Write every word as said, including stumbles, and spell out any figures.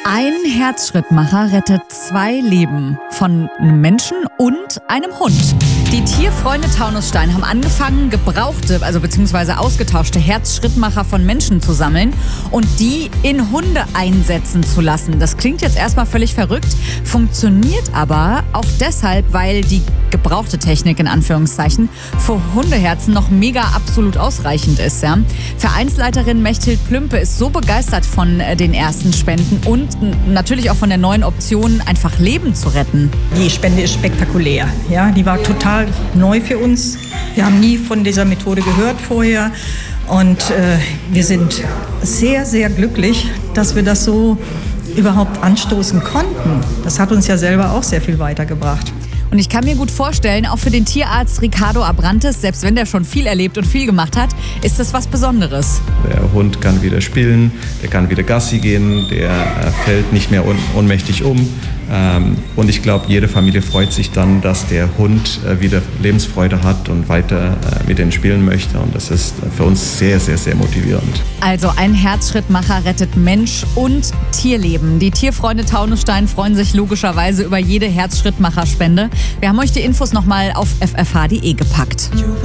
Ein Herzschrittmacher rettet zwei Leben von einem Menschen und einem Hund. Die Tierfreunde Taunusstein haben angefangen, gebrauchte, also beziehungsweise ausgetauschte Herzschrittmacher von Menschen zu sammeln und die in Hunde einsetzen zu lassen. Das klingt jetzt erstmal völlig verrückt, funktioniert aber auch deshalb, weil die gebrauchte Technik in Anführungszeichen für Hundeherzen noch mega absolut ausreichend ist. Ja? Vereinsleiterin Mechthild Plümpe ist so begeistert von den ersten Spenden und natürlich auch von der neuen Option, einfach Leben zu retten. Die Spende ist spektakulär. Ja? Die war total neu für uns. Wir haben nie von dieser Methode gehört vorher. Und äh, wir sind sehr, sehr glücklich, dass wir das so überhaupt anstoßen konnten. Das hat uns ja selber auch sehr viel weitergebracht. Und ich kann mir gut vorstellen, auch für den Tierarzt Ricardo Abrantes, selbst wenn der schon viel erlebt und viel gemacht hat, ist das was Besonderes. Der Hund kann wieder spielen, der kann wieder Gassi gehen, der äh, fällt nicht mehr un- ohnmächtig um. Ähm, und ich glaube, jede Familie freut sich dann, dass der Hund äh, wieder Lebensfreude hat und weiter äh, mit denen spielen möchte. Und das ist für uns sehr, sehr, sehr motivierend. Also ein Herzschrittmacher rettet Mensch und Tierleben. Die Tierfreunde Taunusstein freuen sich logischerweise über jede Herzschrittmacherspende. Wir haben euch die Infos nochmal auf f f h punkt d e gepackt.